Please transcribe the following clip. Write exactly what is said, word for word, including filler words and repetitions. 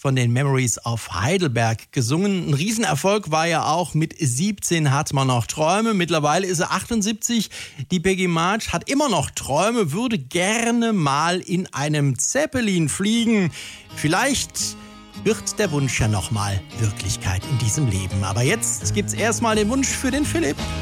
von den Memories of Heidelberg gesungen. Ein Riesenerfolg war ja auch, mit siebzehn hat man noch Träume. Mittlerweile ist er achtundsiebzig. Die Peggy March hat immer noch Träume, würde gerne mal in einem Zeppelin fliegen. Vielleicht wird der Wunsch ja noch mal Wirklichkeit in diesem Leben. Aber jetzt gibt's erstmal den Wunsch für den Philipp.